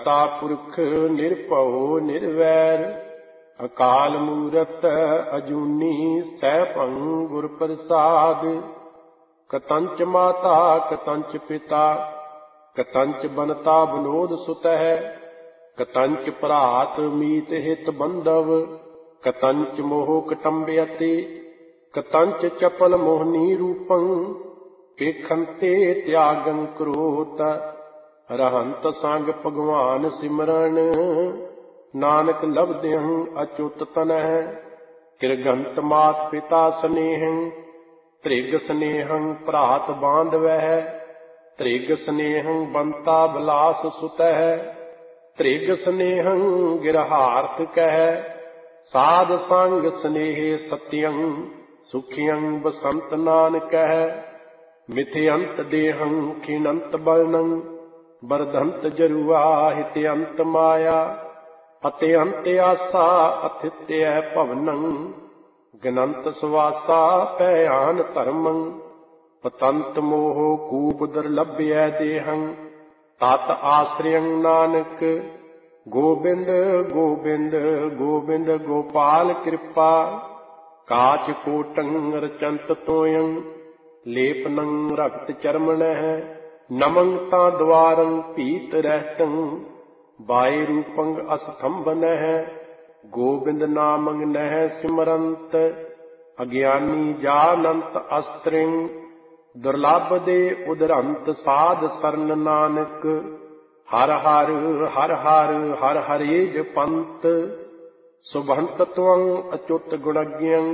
ਤਾ ਪੁਰਖ ਨਿਰਭਉ ਨਿਰਵੈਰ, ਅਕਾਲ ਮੂਰਤ ਅਜੂਨੀ ਸੈਭੰ ਗੁਰ ਪ੍ਰਸਾਦ। ਕਤੰਚ ਮਾਤਾ ਕਤੰਚ ਪਿਤਾ, ਕਤੰਚ ਬਨਤਾ ਬਨੋਦ ਸੁਤਹਿ, ਕਤੰਚ ਭਰਾਤ ਮੀਤ ਹਿਤ ਬੰਧਵ, ਕਤੰਚ ਮੋਹ ਕਟੰਬਯਤੇ, ਕਤੰਚ ਚਪਲ ਮੋਹਨੀ ਰੂਪੰ, ਏਖੰਤੇ ਤਿਆਗੰ ਕਰੋਤ। ਰਹੰਤ ਸੰਗ ਭਗਵਾਨ ਸਿਮਰਨ, ਨਾਨਕ ਲਭਦਿਅੰ ਅਚੁੱਤ ਤਨਹਿ। ਕਿਰਗੰਤ ਮਾਤ ਪਿਤਾ ਸਨੇਹੰ, ਤ੍ਰਿਗ ਸਨੇਹੰ ਭਰਾਤ ਬਾਂਧਵਹਿ, ਤ੍ਰਿਗ ਸਨੇਹੰ ਬੰਤਾ ਬਿਲਾਸ ਸੁਤਹਿ, ਤ੍ਰਿਗ ਸਨੇਹੰ ਗਿਰਹਾਰਥ ਕਹਿ। ਸਾਧ ਸੰਗ ਸਨੇਹ ਸਤਿਯੰ, ਸੁਖਿਯੰ ਬਸੰਤ ਨਾਨਕਹਿ। ਮਿਥਿਅੰਤ ਦੇਹੰ ਖਿਨੰਤ ਬਲਨੰ, ਬਰਧੰਤ ਜਰੂਆ ਹਿਤਿਅੰਤ ਮਾਇਆ। ਅਤਿਅੰਤ ਆਸਾ ਅਥਿਤਯ ਭਵਨੰ, ਗਨੰਤ ਸੁਵਾਸਾ ਭੈਆਨ ਧਰਮੰ। ਪਤੰਤ ਮੋਹ ਕੂਪ ਦੁਰਲਭਯ ਦੇਹੰ, ਤਤ ਆਸਰਿਯੰ ਨਾਨਕ। ਗੋਬਿੰਦ ਗੋਬਿੰਦ ਗੋਬਿੰਦ ਗੋਪਾਲ ਕਿਰਪਾ, ਕਾਚ ਕੋਟੰ ਰਚੰਤ ਤੋਯੰ, ਲੇਪਨੰ ਰਕਤ ਚਰਮਣਹਿ। ਨਮੰ ਤਾਂ ਦਵਾਰੰ ਭੀਤ ਰਹਿਤੰ, ਬਾਏ ਰੂਪੰ ਅਸਥੰਭਨਹਿ। ਗੋਬਿੰਦ ਨਾਮੰ ਨਹਿ ਸਿਮਰੰਤ, ਅਗਿਆਨੀ ਜਾਨੰਤ ਅਸਤ੍ਰਿੰ। ਦੁਰਲਭ ਦੇ ਉਦਰੰਤ ਸਾਧ ਸਰਨ ਨਾਨਕ, ਹਰ ਹਰ ਹਰ ਹਰ ਹਰ ਹਰੇ ਜਪੰਤ। ਸੁਭੰਤ ਤਵੰ ਅਚੁੱਤ ਗੁਣਗ੍ਯੰ,